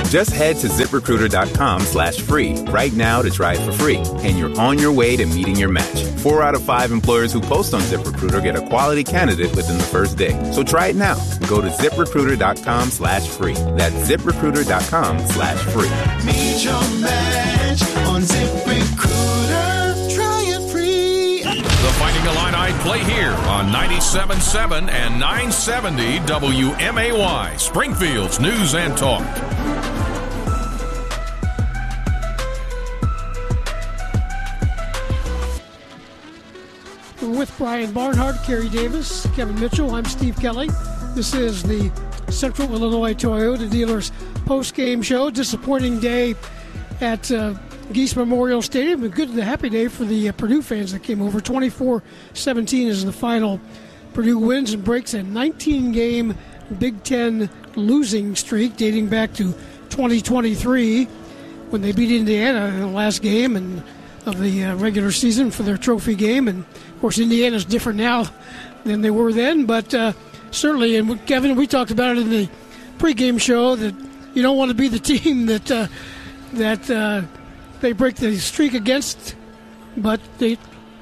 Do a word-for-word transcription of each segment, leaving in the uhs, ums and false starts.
Just head to ZipRecruiter.com slash free right now to try it for free, and you're on your way to meeting your match. Four out of five employers who post on ZipRecruiter get a quality candidate within the first day. So try it now. Go to ZipRecruiter.com slash free. That's ZipRecruiter.com slash free. Meet your match on ZipRecruiter. Try it free. The Fighting Illini play here on ninety-seven point seven and nine seventy W M A Y, Springfield's News and Talk. With Brian Barnhart, Kerry Davis, Kevin Mitchell, I'm Steve Kelly. This is the Central Illinois Toyota Dealers post-game show. Disappointing day at uh, Geese Memorial Stadium. A good, a happy day for the uh, Purdue fans that came over. twenty-four seventeen is the final. Purdue wins and breaks a nineteen-game Big Ten losing streak dating back to twenty twenty-three when they beat Indiana in the last game and of the uh, regular season for their trophy game. And, of course, Indiana's different now than they were then. But uh, certainly, and Kevin, we talked about it in the pregame show, that you don't want to be the team that uh, that uh, they break the streak against, but they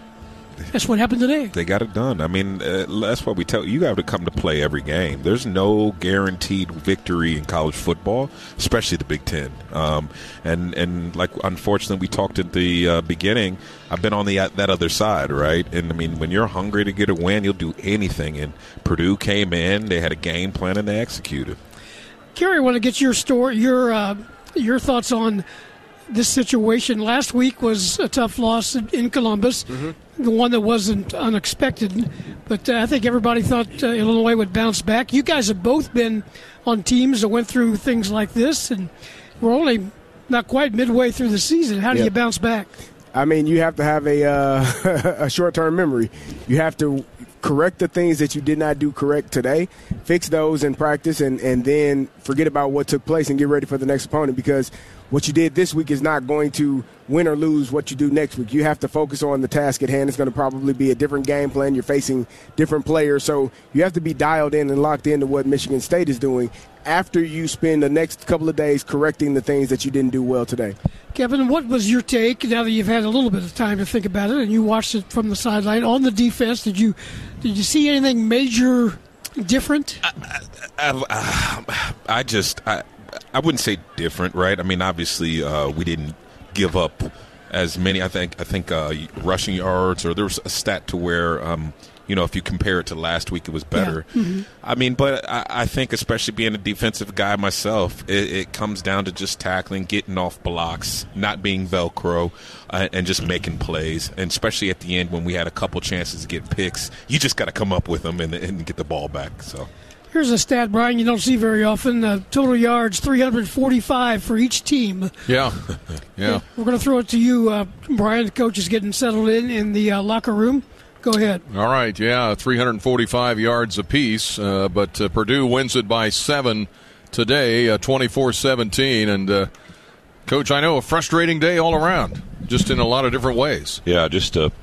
that's what happened today. They got it done. I mean, uh, that's what we tell you. You have to come to play every game. There's no guaranteed victory in college football, especially the Big Ten. Um, and, and like, unfortunately, we talked at the uh, beginning, I've been on the that other side, right? And, I mean, when you're hungry to get a win, you'll do anything. And Purdue came in, they had a game plan, and they executed. Kerry, I want to get your story, your uh, your thoughts on this situation. Last week was a tough loss in Columbus, mm-hmm. the one that wasn't unexpected. But uh, I think everybody thought uh, Illinois would bounce back. You guys have both been on teams that went through things like this, and we're only not quite midway through the season. How do yep. you bounce back? I mean, you have to have a uh, a short-term memory. You have to correct the things that you did not do correct today, fix those in practice, and, and then forget about what took place and get ready for the next opponent, because what you did this week is not going to win or lose what you do next week. You have to focus on the task at hand. It's going to probably be a different game plan. You're facing different players, so you have to be dialed in and locked into what Michigan State is doing after you spend the next couple of days correcting the things that you didn't do well today. Kevin, what was your take, now that you've had a little bit of time to think about it and you watched it from the sideline, on the defense? Did you did you see anything major different? I, I, I, I just I, I wouldn't say different, right? I mean, obviously uh, we didn't give up as many. I think I think uh, rushing yards, or there was a stat to where um, you know, if you compare it to last week, it was better. Yeah. Mm-hmm. I mean, but I, I think, especially being a defensive guy myself, it, it comes down to just tackling, getting off blocks, not being Velcro, uh, and just making plays. And especially at the end when we had a couple chances to get picks, you just got to come up with them and, and get the ball back. So. Here's a stat, Brian, you don't see very often. Uh, total yards, three hundred forty-five for each team. Yeah, yeah. We're going to throw it to you, uh, Brian. The coach is getting settled in in the uh, locker room. Go ahead. All right, yeah, three hundred forty-five yards apiece, uh, but uh, Purdue wins it by seven today, uh, twenty-four seventeen. And, uh, Coach, I know a frustrating day all around, just in a lot of different ways. Yeah, just uh,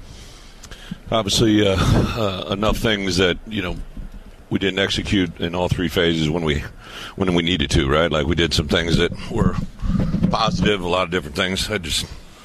obviously uh, uh, enough things that, you know, we didn't execute in all three phases when we when we needed to, right? Like, we did some things that were positive, a lot of different things. I just,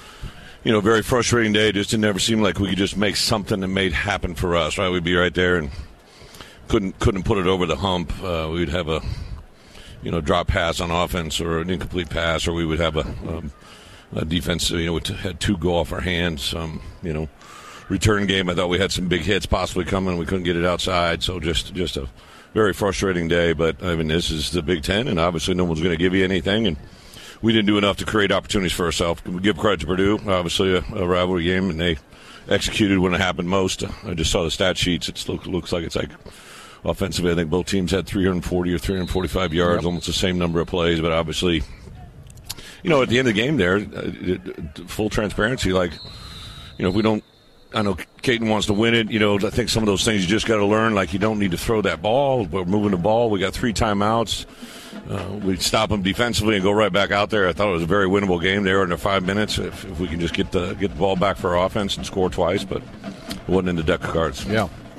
you know, very frustrating day. Just it never seemed like we could just make something that made happen for us, right? We'd be right there and couldn't couldn't put it over the hump. Uh, we'd have a, you know, drop pass on offense or an incomplete pass, or we would have a, um, a defense, you know, had two go off our hands, um, you know. Return game, I thought we had some big hits possibly coming. We couldn't get it outside, so just just a very frustrating day. But, I mean, this is the Big Ten, and obviously no one's going to give you anything, and we didn't do enough to create opportunities for ourselves. We give credit to Purdue, obviously a, a rivalry game, and they executed when it happened most. I just saw the stat sheets. It look, looks like it's like offensively, I think both teams had three hundred forty or three hundred forty-five yards, yep. Almost the same number of plays, but obviously, you know, at the end of the game there, full transparency, like, you know, if we don't, I know Caton wants to win it. You know, I think some of those things you just got to learn. Like, you don't need to throw that ball. We're moving the ball. We got three timeouts. Uh, we stop them defensively and go right back out there. I thought it was a very winnable game there under five minutes. If, if we can just get the get the ball back for our offense and score twice, but it wasn't in the deck of cards. Yeah.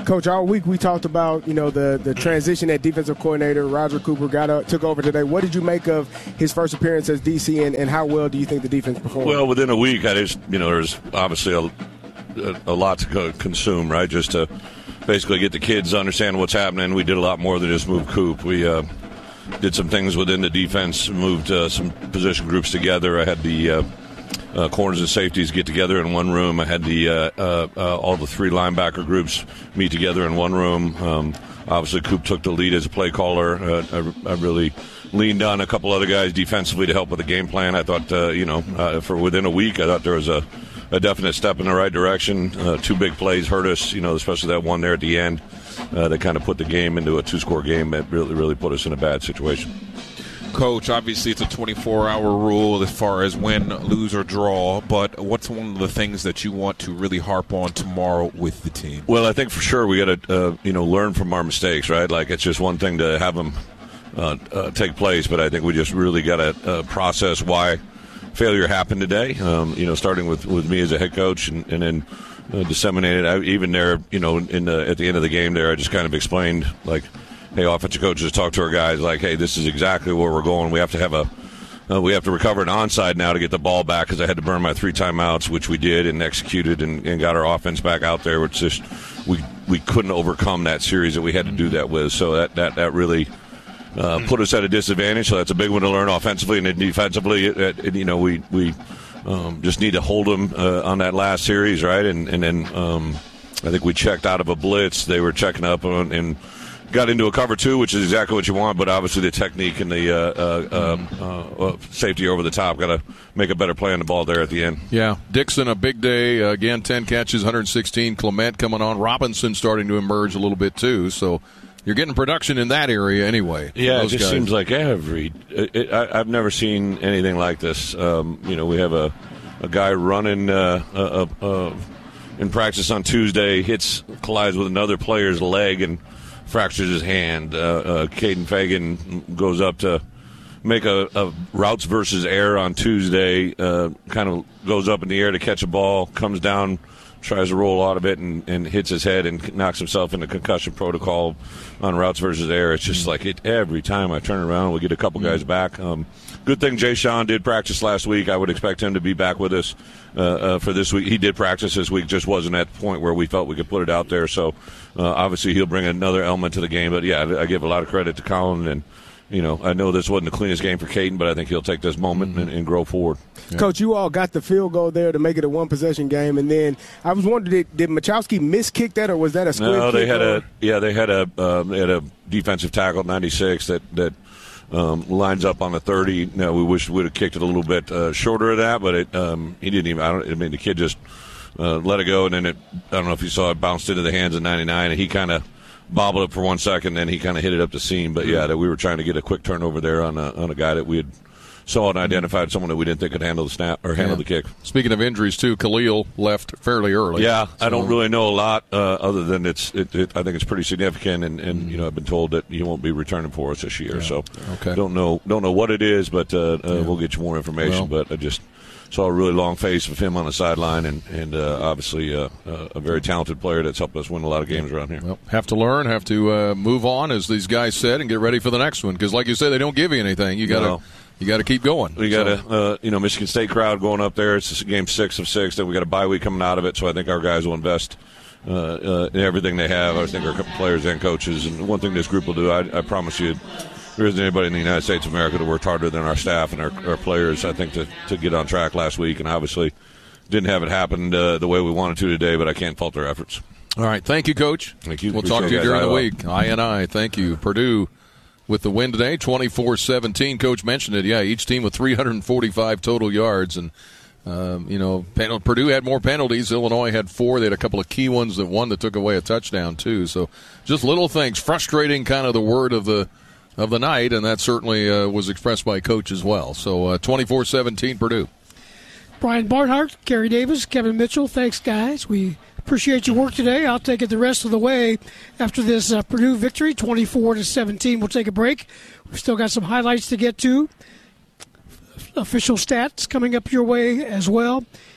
Coach, all week we talked about, you know, the, the transition at defensive coordinator. Roger Cooper got up, took over today. What did you make of his first appearance as D C, and, and how well do you think the defense performed? Well, within a week, I just, you know, there's obviously a, a, a lot to co- consume, right? Just to basically get the kids to understand what's happening. We did a lot more than just move Coop. We uh, did some things within the defense, moved uh, some position groups together. I had the uh, uh, corners and safeties get together in one room. I had the uh, uh, uh, all the three linebacker groups meet together in one room. Um, obviously, Coop took the lead as a play caller. Uh, I, I really leaned on a couple other guys defensively to help with the game plan. I thought, uh, you know, uh, for within a week, I thought there was a, a definite step in the right direction. Uh, two big plays hurt us, you know, especially that one there at the end uh, that kind of put the game into a two-score game that really, really put us in a bad situation. Coach, obviously it's a twenty-four hour rule as far as win, lose, or draw, but what's one of the things that you want to really harp on tomorrow with the team? Well, I think for sure we got to, uh, you know, learn from our mistakes, right? Like, it's just one thing to have them uh, uh, take place, but I think we just really got to uh, process why failure happened today, um, you know, starting with, with me as a head coach and, and then uh, disseminate it. I, even there, you know, in the, at the end of the game there, I just kind of explained, like, hey, offensive coaches talk to our guys like, hey, this is exactly where we're going. We have to have a, uh, we have to recover an onside now to get the ball back because I had to burn my three timeouts, which we did and executed and, and got our offense back out there. Which just we we couldn't overcome that series that we had to do that with. So that that that really uh, put us at a disadvantage. So that's a big one to learn offensively and then defensively. It, it, you know, we we um, just need to hold them uh, on that last series, right? And and then um, I think we checked out of a blitz. They were checking up on and. Got into a cover two, which is exactly what you want, but obviously the technique and the uh, uh, uh, uh, safety over the top got to make a better play on the ball there at the end. Yeah, Dixon, a big day. Uh, again, ten catches, one hundred sixteen. Clement coming on. Robinson starting to emerge a little bit, too. So you're getting production in that area anyway. Yeah, it just guys. seems like every it, – it, I've never seen anything like this. Um, you know, we have a, a guy running uh, uh, uh, in practice on Tuesday, hits, collides with another player's leg and – fractures his hand. Uh, uh, Caden Fagan goes up to make a, a routes versus air on Tuesday, uh, kind of goes up in the air to catch a ball, comes down, tries to roll out of it, and, and hits his head and knocks himself into concussion protocol on routes versus air. It's just like it every time I turn around, we get a couple guys back. Um, good thing Jay Sean did practice last week. I would expect him to be back with us uh, uh, for this week. He did practice this week, just wasn't at the point where we felt we could put it out there. So uh, obviously he'll bring another element to the game. But, yeah, I give a lot of credit to Colin. And, you know, I know this wasn't the cleanest game for Caden, but I think he'll take this moment mm-hmm. and, and grow forward. Yeah. Coach, you all got the field goal there to make it a one-possession game. And then I was wondering, did, did Machowski miskick that, or was that a square No, they kick had or? a yeah, they had a um, they had a defensive tackle ninety-six that that um, lines up on the thirty. Now we wish we would have kicked it a little bit uh, shorter of that, but it um, he didn't even. I don't. I mean, the kid just uh, let it go, and then it. I don't know if you saw it bounced into the hands of ninety-nine, and he kind of bobbled it for one second, then he kind of hit it up the seam. But yeah, that we were trying to get a quick turnover there on a on a guy that we had saw and identified, someone that we didn't think could handle the snap or handle yeah. the kick. Speaking of injuries too, Khalil left fairly early. Yeah, so. I don't really know a lot uh, other than it's. It, it, I think it's pretty significant, and, and mm-hmm. you know I've been told that he won't be returning for us this year. Yeah. So okay. don't know don't know what it is, but uh, uh, yeah. we'll get you more information. Well, but I just saw a really long face of him on the sideline, and and uh, obviously uh, uh, a very talented player that's helped us win a lot of games around here. Well, have to learn, have to uh, move on, as these guys said, and get ready for the next one. Because, like you said, they don't give you anything. You got to. No. You got to keep going. We got a, so. uh, you know, Michigan State crowd going up there. It's game six of six. Then we got a bye week coming out of it. So I think our guys will invest uh, uh, in everything they have. I think our players and coaches. And one thing this group will do, I, I promise you, there isn't anybody in the United States of America that worked harder than our staff and our, our players. I think to, to get on track last week, and obviously didn't have it happen uh, the way we wanted to today. But I can't fault their efforts. All right, thank you, Coach. Thank you. We'll Appreciate talk to you guys. during I the will. week. I and I. Thank you, Purdue. With the win today, twenty-four seventeen. Coach mentioned it. Yeah, each team with three hundred forty-five total yards. And, um, you know, pen- Purdue had more penalties. Illinois had four. They had a couple of key ones that one that took away a touchdown, too. So just little things. Frustrating, kind of the word of the of the night, and that certainly uh, was expressed by Coach as well. So uh, twenty-four seventeen, Purdue. Brian Barnhart, Gary Davis, Kevin Mitchell, thanks, guys. We appreciate your work today. I'll take it the rest of the way after this uh, Purdue victory, twenty-four to seventeen. We'll take a break. We've still got some highlights to get to. Official stats coming up your way as well.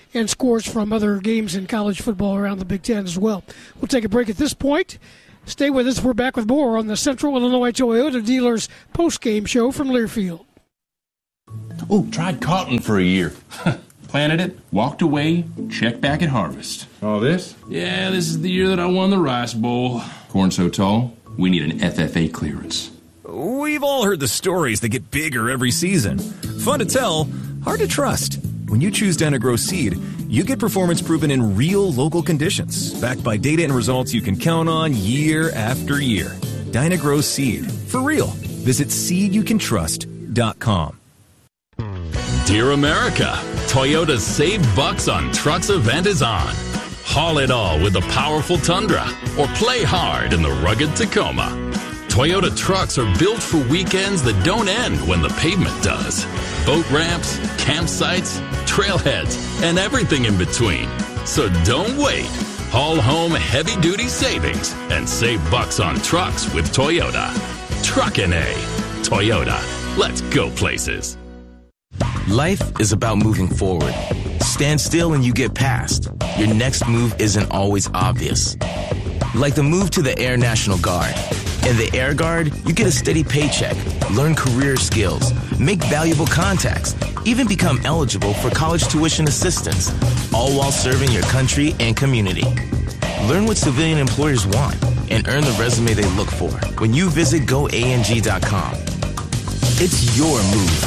and scores from other games in college football around the Big Ten as well. We'll take a break at this point. Stay with us. We're back with more on the Central Illinois Toyota Dealers post-game show from Learfield. Oh, tried cotton for a year. Planted it, walked away, checked back at harvest. All this? Yeah, this is the year that I won the Rice Bowl. Corn so tall, we need an F F A clearance. We've all heard the stories that get bigger every season. Fun to tell, hard to trust. When you choose Dyna-Gro Seed, you get performance proven in real local conditions, backed by data and results you can count on year after year. Dyna-Gro Seed. For real. Visit seed you can trust dot com. Dear America, Toyota's Save Bucks on Trucks event is on. Haul it all with the powerful Tundra or play hard in the rugged Tacoma. Toyota trucks are built for weekends that don't end when the pavement does. Boat ramps, campsites, trailheads, and everything in between. So don't wait. Haul home heavy-duty savings and save bucks on trucks with Toyota. Truckin' A. Toyota. Let's go places. Life is about moving forward. Stand still and you get past. Your next move isn't always obvious. Like the move to the Air National Guard. In the Air Guard, you get a steady paycheck, learn career skills, make valuable contacts, even become eligible for college tuition assistance, all while serving your country and community. Learn what civilian employers want and earn the resume they look for when you visit go A N G dot com. It's your move.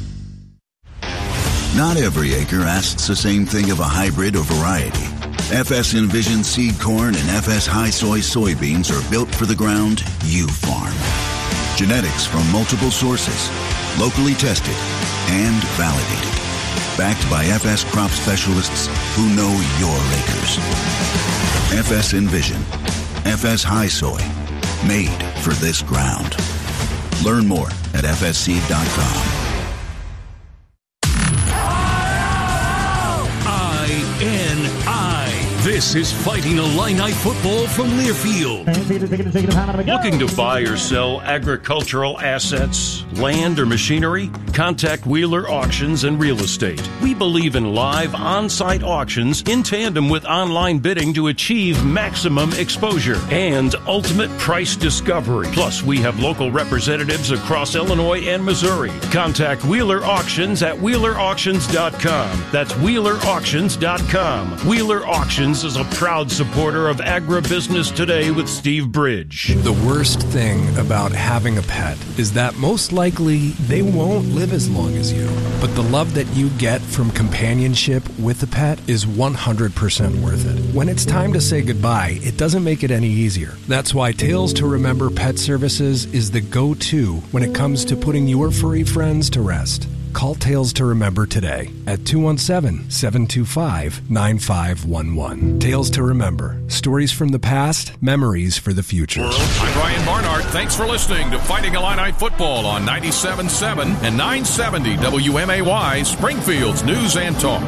Not every acre asks the same thing of a hybrid or variety. F S Envision seed corn and F S High Soy soybeans are built for the ground you farm. Genetics from multiple sources, locally tested and validated. Backed by F S crop specialists who know your acres. F S Envision, F S High Soy, made for this ground. Learn more at F S seed dot com. This is Fighting Illini football from Learfield. Looking to buy or sell agricultural assets, land, or machinery? Contact Wheeler Auctions and Real Estate. We believe in live on-site auctions in tandem with online bidding to achieve maximum exposure and ultimate price discovery. Plus, we have local representatives across Illinois and Missouri. Contact Wheeler Auctions at wheeler auctions dot com. That's wheeler auctions dot com. Wheeler Auctions is a proud supporter of Agribusiness Today with Steve Bridge. The worst thing about having a pet is that most likely they won't live as long as you. But the love that you get from companionship with a pet is one hundred percent worth it. When it's time to say goodbye, it doesn't make it any easier. That's why Tales to Remember Pet Services is the go-to when it comes to putting your furry friends to rest. Call Tales to Remember today at two one seven, seven two five, nine five one one. Tales to Remember. Stories from the past, memories for the future. I'm Brian Barnhart. Thanks for listening to Fighting Illini Football on ninety-seven point seven and nine seventy W M A Y, Springfield's News and Talk.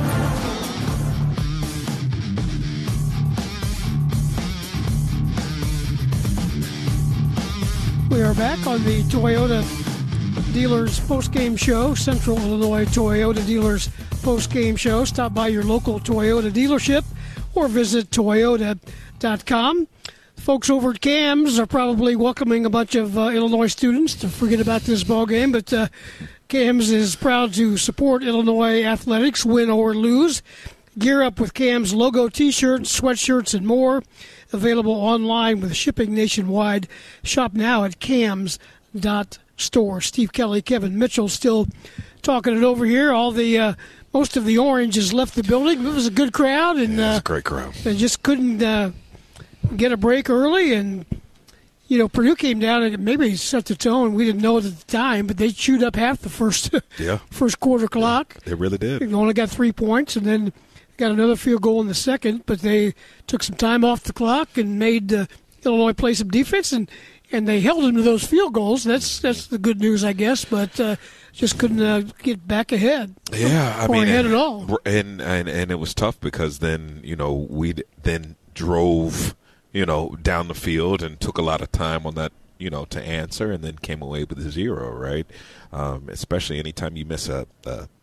We are back on the Toyota Dealers post-game show, Central Illinois Toyota Dealers post-game show. Stop by your local Toyota dealership or visit toyota dot com. Folks over at CAMS are probably welcoming a bunch of uh, Illinois students to forget about this ball game, but uh, CAMS is proud to support Illinois athletics, win or lose. Gear up with CAMS logo T-shirts, sweatshirts, and more. Available online with shipping nationwide. Shop now at cams dot store. Steve Kelly, Kevin Mitchell still talking it over here. All the uh, most of the orange has left the building. It was a good crowd, and yeah, uh, it's a great crowd. They just couldn't uh, get a break early, and you know Purdue came down and maybe set the tone. We didn't know it at the time, but they chewed up half the first yeah. first quarter clock. They really did. They only got three points, and then got another field goal in the second. But they took some time off the clock and made uh, Illinois play some defense, and. And they held him to those field goals. That's that's the good news, I guess. But uh, just couldn't uh, get back ahead. Yeah, I or mean, ahead and, at all. And, and and it was tough because then you know we then drove you know down the field and took a lot of time on that you know to answer, and then came away with a zero, right? Um, especially anytime you miss a. a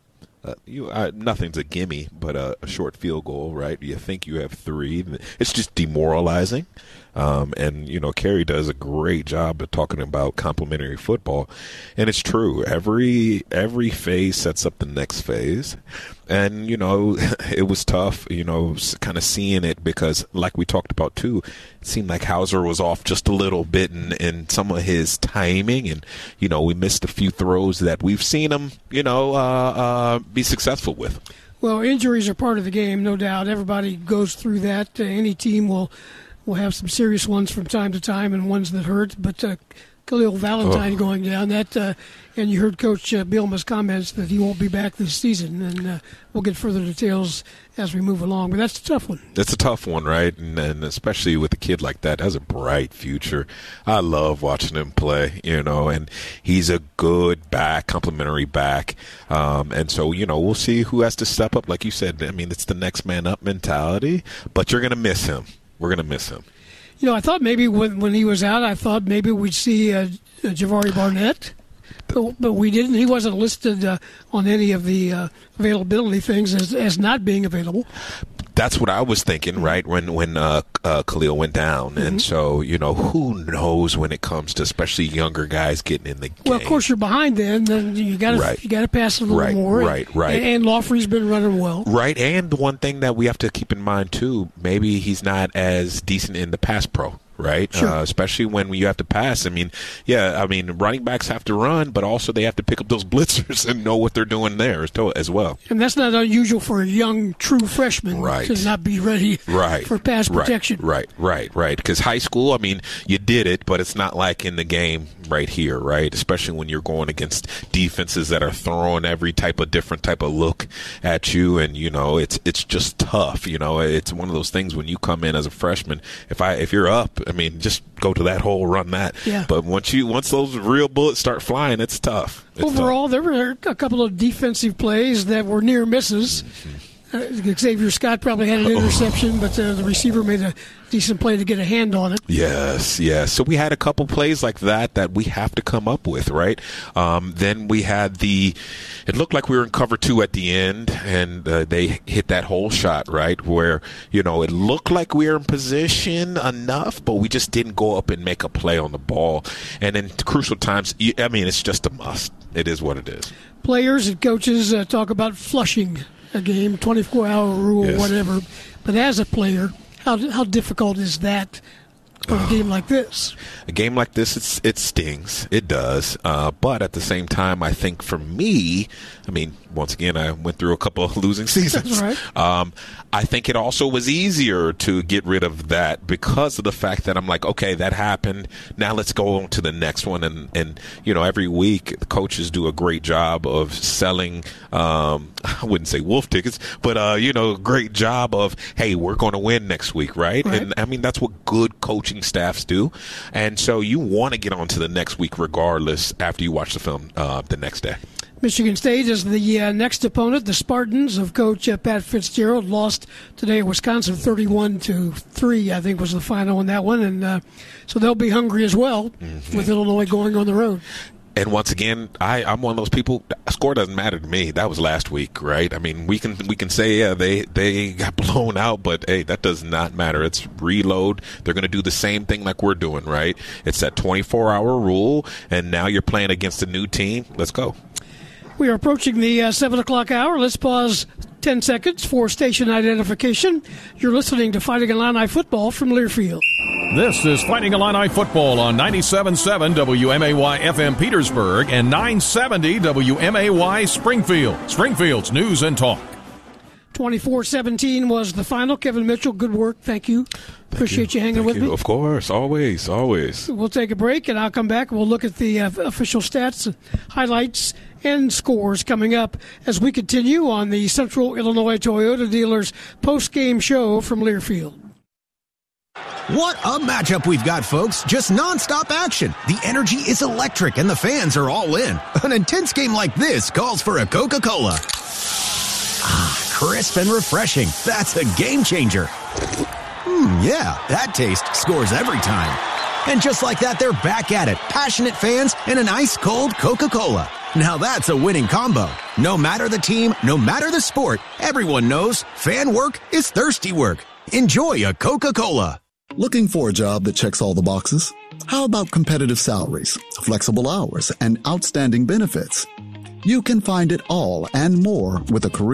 uh, you uh, nothing's a gimme, but a, a short field goal, right? You think you have three. It's just demoralizing. Um, and, you know, Kerry does a great job of talking about complementary football. And it's true. Every every phase sets up the next phase. And, you know, it was tough, you know, kind of seeing it because, like we talked about, too, it seemed like Hauser was off just a little bit in, in some of his timing. And, you know, we missed a few throws that we've seen him, you know, uh, uh, be successful with. Well, injuries are part of the game, no doubt. Everybody goes through that. Uh, any team will will have some serious ones from time to time and ones that hurt. But uh, Khalil Valentine oh. going down, that, uh, and you heard Coach uh, Bielema's comments that he won't be back this season. And uh, we'll get further details as we move along. But that's a tough one. It's a tough one, right? And, and especially with a kid like that, has a bright future. I love watching him play, you know, and he's a good back, complimentary back. Um, and so, you know, we'll see who has to step up. Like you said, I mean, it's the next man up mentality, but you're going to miss him. We're going to miss him. You know, I thought maybe when when he was out, I thought maybe we'd see uh, Javari Barnett, but, but we didn't. He wasn't listed uh, on any of the uh, availability things as, as not being available. That's what I was thinking, right, when when uh, uh, Khalil went down. Mm-hmm. And so, you know, who knows when it comes to especially younger guys getting in the game. Well, of course, you're behind then. Then you got to right. you got to pass it a little right, more. Right, right, And, and Lawfrey's been running well. Right, and one thing that we have to keep in mind, too, maybe he's not as decent in the pass pro. Right, sure. uh, especially when you have to pass. I mean, yeah, I mean, running backs have to run, but also they have to pick up those blitzers and know what they're doing there as well. And that's not unusual for a young, true freshman right. to not be ready right. for pass right. protection. Right, right, right. Because high school, I mean, you did it, but it's not like in the game right here, right? Especially when you're going against defenses that are throwing every type of different type of look at you, and you know, it's it's just tough. You know, it's one of those things when you come in as a freshman. If I if you're up. I mean, just go to that hole, run that. Yeah. But once you once those real bullets start flying, it's tough. It's Overall, tough. there were a couple of defensive plays that were near misses. Mm-hmm. Uh, Xavier Scott probably had an interception, but uh, the receiver made a decent play to get a hand on it. Yes, yes. So we had a couple plays like that that we have to come up with, right? Um, then we had the, it looked like we were in cover two at the end, and uh, they hit that hole shot, right, where, you know, it looked like we were in position enough, but we just didn't go up and make a play on the ball. And in crucial times, I mean, it's just a must. It is what it is. Players and coaches uh, talk about flushing a game, twenty-four hour rule, yes. whatever. But as a player, how how difficult is that for a game like this? A game like this, it's, it stings. It does. Uh, but at the same time, I think for me, I mean, once again, I went through a couple of losing seasons. Right. Um, I think it also was easier to get rid of that because of the fact that I'm like, okay, that happened. Now let's go on to the next one. And, and you know, every week the coaches do a great job of selling, um, I wouldn't say wolf tickets, but, uh, you know, great job of, hey, we're going to win next week, right? right? And I mean, that's what good coaching staffs do. And so you want to get on to the next week regardless after you watch the film uh, the next day. Michigan State is the uh, next opponent. The Spartans of Coach uh, Pat Fitzgerald lost today at Wisconsin thirty-one to three, I think was the final on that one. And uh, so they'll be hungry as well mm-hmm. with Illinois going on the road. And once again, I, I'm one of those people. A score doesn't matter to me. That was last week, right? I mean, we can we can say yeah, they they got blown out, but hey, that does not matter. It's reload. They're going to do the same thing like we're doing, right? It's that twenty-four hour rule, and now you're playing against a new team. Let's go. We are approaching the uh, seven o'clock hour. Let's pause ten seconds for station identification. You're listening to Fighting Illini Football from Learfield. This is Fighting Illini Football on ninety-seven point seven W M A Y F M Petersburg and nine seventy W M A Y Springfield. Springfield's News and Talk. twenty-four seventeen was the final. Kevin Mitchell, good work. Thank you. Thank Appreciate you, you hanging Thank with you. me. Of course, always, always. We'll take a break, and I'll come back. We'll look at the uh, official stats, highlights, and scores coming up as we continue on the Central Illinois Toyota Dealers post-game show from Learfield. What a matchup we've got, folks. Just nonstop action. The energy is electric, and the fans are all in. An intense game like this calls for a Coca-Cola. Ah, crisp and refreshing. That's a game changer. Hmm, yeah, that taste scores every time. And just like that, they're back at it. Passionate fans and an ice-cold Coca-Cola. Now that's a winning combo. No matter the team, no matter the sport, everyone knows fan work is thirsty work. Enjoy a Coca-Cola. Looking for a job that checks all the boxes? How about competitive salaries, flexible hours, and outstanding benefits? You can find it all and more with a career